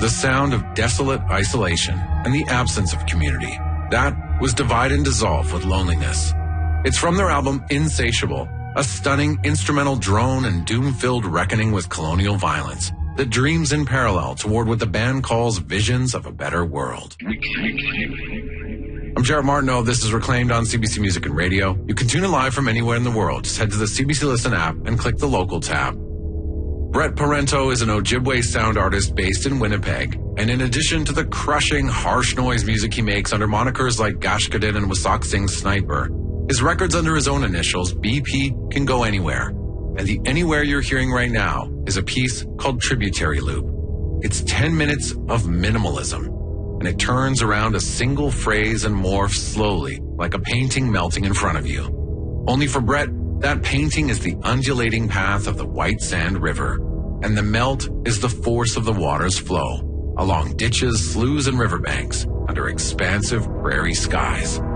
The sound of desolate isolation and the absence of community. That was Divide and Dissolve with Loneliness. It's from their album Insatiable, a stunning instrumental drone and doom-filled reckoning with colonial violence that dreams in parallel toward what the band calls visions of a better world. I'm Jared Martineau. This is Reclaimed on CBC Music and Radio. You can tune in live from anywhere in the world. Just head to the CBC Listen app and click the local tab. Brett Parento is an Ojibwe sound artist based in Winnipeg, and in addition to the crushing, harsh noise music he makes under monikers like Gashkadin and Wasaksing Sniper, his records under his own initials, BP, can go anywhere. And the anywhere you're hearing right now is a piece called Tributary Loop. It's 10 minutes of minimalism, and it turns around a single phrase and morphs slowly, like a painting melting in front of you. Only for Brett, that painting is the undulating path of the White Sand River, and the melt is the force of the water's flow, along ditches, sloughs, and riverbanks, under expansive prairie skies.